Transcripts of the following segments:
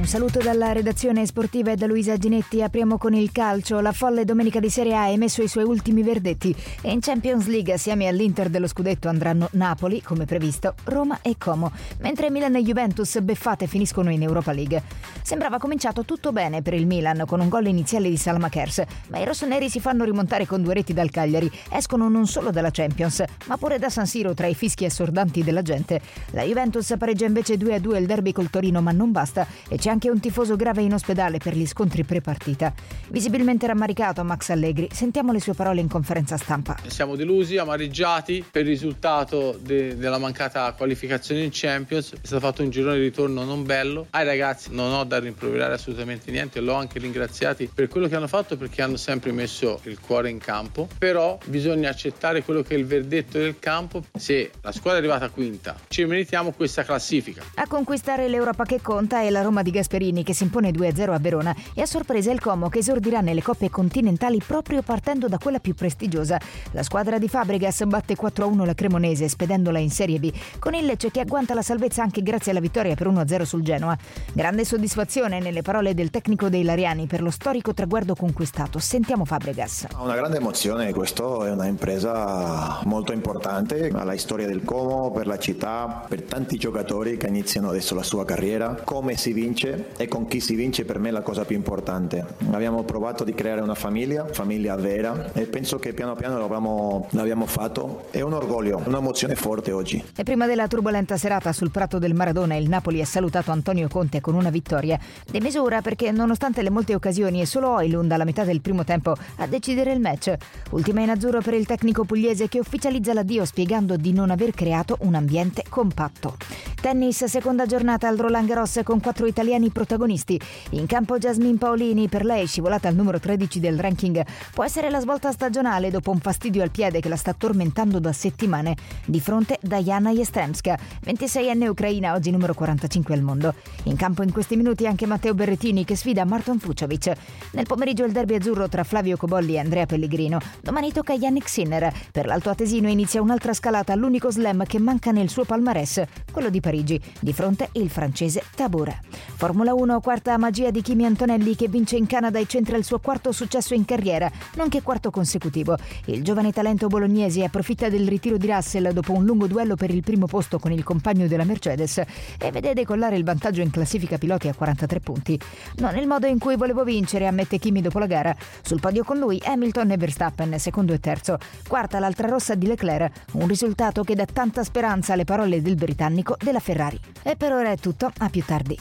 Un saluto dalla redazione sportiva e da Luisa Ginetti. Apriamo con il calcio. La folle domenica di Serie A ha emesso i suoi ultimi verdetti e in Champions League assieme all'Inter dello scudetto andranno Napoli, come previsto, Roma e Como, mentre Milan e Juventus beffate finiscono in Europa League. Sembrava cominciato tutto bene per il Milan con un gol iniziale di Salmakers, ma i rossoneri si fanno rimontare con 2 reti dal Cagliari, escono non solo dalla Champions, ma pure da San Siro tra i fischi assordanti della gente. La Juventus pareggia invece 2-2 il derby col Torino, ma non basta, e c'è anche un tifoso grave in ospedale per gli scontri pre-partita. Visibilmente rammaricato Max Allegri, sentiamo le sue parole in conferenza stampa. Siamo delusi, amareggiati per il risultato della mancata qualificazione in Champions. È stato fatto un girone di ritorno non bello. Ai ragazzi non ho da rimproverare assolutamente niente, l'ho anche ringraziati per quello che hanno fatto, perché hanno sempre messo il cuore in campo, però bisogna accettare quello che è il verdetto del campo. Se la squadra è arrivata quinta, ci meritiamo questa classifica. A conquistare l'Europa che conta è la Roma di Gasperini, che si impone 2-0 a Verona, e a sorpresa il Como, che esordirà nelle coppe continentali proprio partendo da quella più prestigiosa. La squadra di Fabregas batte 4-1 la Cremonese, spedendola in Serie B, con il Lecce che agguanta la salvezza anche grazie alla vittoria per 1-0 sul Genoa. Grande soddisfazione nelle parole del tecnico dei Lariani per lo storico traguardo conquistato. Sentiamo Fabregas. Una grande emozione, questo è una impresa molto importante alla storia del Como, per la città, per tanti giocatori che iniziano adesso la sua carriera. Come si vince e con chi si vince per me è la cosa più importante. Abbiamo provato di creare una famiglia vera, e penso che piano piano l'abbiamo fatto. È un orgoglio, un'emozione forte oggi. E prima della turbolenta serata sul prato del Maradona, il Napoli ha salutato Antonio Conte con una vittoria. De misura, perché nonostante le molte occasioni è solo Højlund alla metà del primo tempo a decidere il match. Ultima in azzurro per il tecnico pugliese, che ufficializza l'addio spiegando di non aver creato un ambiente compatto. Tennis, seconda giornata al Roland Garros con 4 italiani protagonisti. In campo Jasmine Paolini, per lei scivolata al numero 13 del ranking. Può essere la svolta stagionale dopo un fastidio al piede che la sta tormentando da settimane. Di fronte Diana Jastremska, 26enne ucraina, oggi numero 45 al mondo. In campo in questi minuti anche Matteo Berrettini, che sfida Marton Fucsovic. Nel pomeriggio il derby azzurro tra Flavio Cobolli e Andrea Pellegrino. Domani tocca a Yannick Sinner. Per l'altoatesino inizia un'altra scalata all'unico slam che manca nel suo palmarès, quello di Parigi. Di fronte il francese Tabor. Formula 1, quarta magia di Kimi Antonelli, che vince in Canada e centra il suo quarto successo in carriera, nonché quarto consecutivo. Il giovane talento bolognese approfitta del ritiro di Russell dopo un lungo duello per il primo posto con il compagno della Mercedes e vede decollare il vantaggio in classifica piloti a 43 punti. Non il modo in cui volevo vincere, ammette Kimi dopo la gara. Sul podio con lui Hamilton e Verstappen, secondo e terzo. Quarta l'altra rossa di Leclerc, un risultato che dà tanta speranza alle parole del britannico della Ferrari. E per ora è tutto, a più tardi.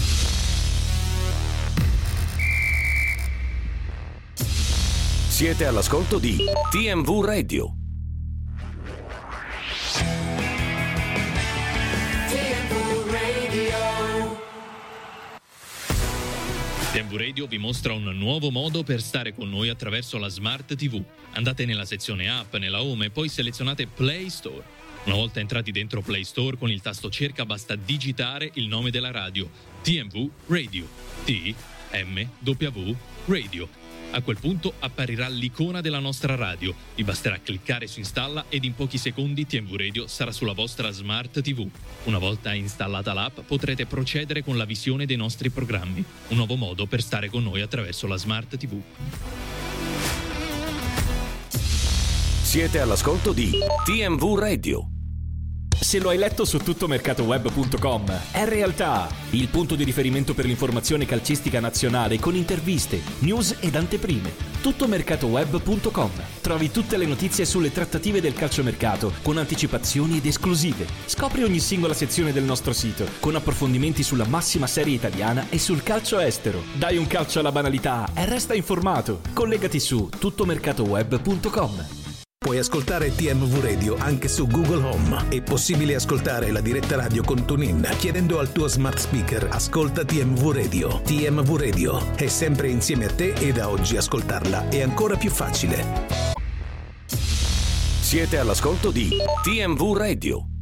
Siete all'ascolto di TMV Radio. TMV Radio vi mostra un nuovo modo per stare con noi attraverso la Smart TV. Andate nella sezione app, nella home, e poi selezionate Play Store. Una volta entrati dentro Play Store, con il tasto cerca basta digitare il nome della radio: TMV Radio. TMW Radio. A quel punto apparirà l'icona della nostra radio. Vi basterà cliccare su installa ed in pochi secondi TMV Radio sarà sulla vostra Smart TV. Una volta installata l'app potrete procedere con la visione dei nostri programmi. Un nuovo modo per stare con noi attraverso la Smart TV. Siete all'ascolto di TMV Radio. Se lo hai letto su tuttomercatoweb.com, è realtà, il punto di riferimento per l'informazione calcistica nazionale con interviste, news ed anteprime. Tuttomercatoweb.com. Trovi tutte le notizie sulle trattative del calciomercato con anticipazioni ed esclusive. Scopri ogni singola sezione del nostro sito con approfondimenti sulla massima serie italiana e sul calcio estero. Dai un calcio alla banalità e resta informato. Collegati su tuttomercatoweb.com. Puoi ascoltare TMV Radio anche su Google Home. È possibile ascoltare la diretta radio con TuneIn chiedendo al tuo smart speaker "Ascolta TMV Radio". TMV Radio è sempre insieme a te e da oggi ascoltarla è ancora più facile. Siete all'ascolto di TMV Radio.